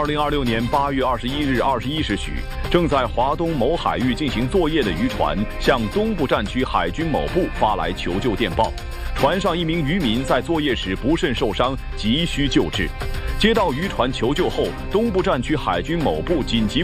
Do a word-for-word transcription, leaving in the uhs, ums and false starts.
二零二六年八月二十一日二十一时许，正在华东某海域进行作业的渔船向东部战区海军某部发来求救电报，船上一名渔民在作业时不慎受伤，急需救治。接到渔船求救后，东部战区海军某部紧急